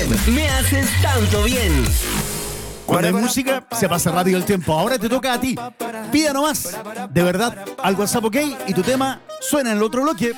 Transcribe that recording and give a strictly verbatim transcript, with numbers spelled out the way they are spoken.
Me haces tanto bien. Cuando hay música, se pasa rápido el tiempo. Ahora te toca a ti. Pida nomás, de verdad, al WhatsApp OK y tu tema suena en el otro bloque.